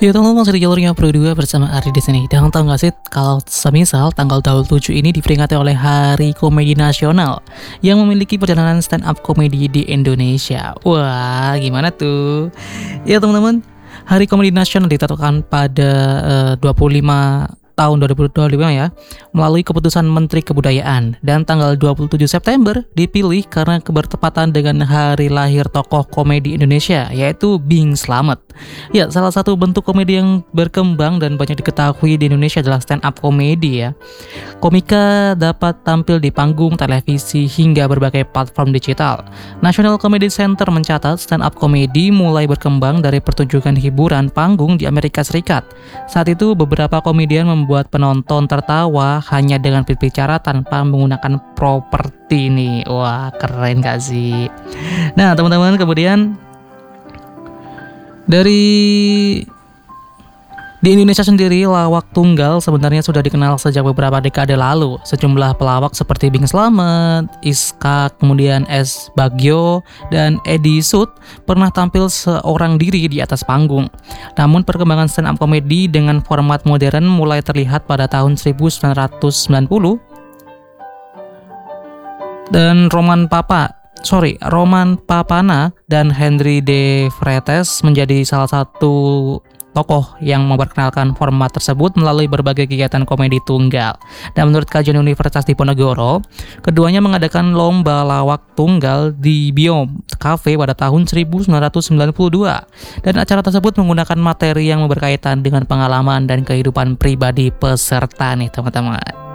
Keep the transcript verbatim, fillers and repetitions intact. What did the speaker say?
Ya teman-teman, masih di jalurnya Pro dua bersama Ari di sini. Dan tahu nggak sih kalau semisal tanggal dua puluh tujuh ini diperingati oleh Hari Komedi Nasional yang memiliki perjalanan stand up komedi di Indonesia. Wah, gimana tuh? Ya teman-teman, Hari Komedi Nasional ditetapkan pada uh, dua puluh lima tahun dua ribu dua puluh lima ya, melalui keputusan Menteri Kebudayaan, dan tanggal dua puluh tujuh September dipilih karena kebertepatan dengan hari lahir tokoh komedi Indonesia, yaitu Bing Slamet. Ya, salah satu bentuk komedi yang berkembang dan banyak diketahui di Indonesia adalah stand up komedi ya. Komika dapat tampil di panggung, televisi, hingga berbagai platform digital. National Comedy Center mencatat stand up komedi mulai berkembang dari pertunjukan hiburan panggung di Amerika Serikat. Saat itu beberapa komedian membuat penonton tertawa hanya dengan berbicara tanpa menggunakan properti nih. Wah, keren gak sih? Nah teman-teman, kemudian dari di Indonesia sendiri, lawak tunggal sebenarnya sudah dikenal sejak beberapa dekade lalu. Sejumlah pelawak seperti Bing Slamet, Iskak, kemudian S. Bagio, dan Edi Sud pernah tampil seorang diri di atas panggung. Namun perkembangan stand up komedi dengan format modern mulai terlihat pada tahun seribu sembilan ratus sembilan puluh. Dan Roman Papa Sorry, Roman Papana dan Henry De Vretes menjadi salah satu tokoh yang memperkenalkan format tersebut melalui berbagai kegiatan komedi tunggal. Dan menurut kajian Universitas Diponegoro, keduanya mengadakan lomba lawak tunggal di Biom Cafe pada tahun seribu sembilan ratus sembilan puluh dua. Dan acara tersebut menggunakan materi yang berkaitan dengan pengalaman dan kehidupan pribadi peserta nih teman-teman.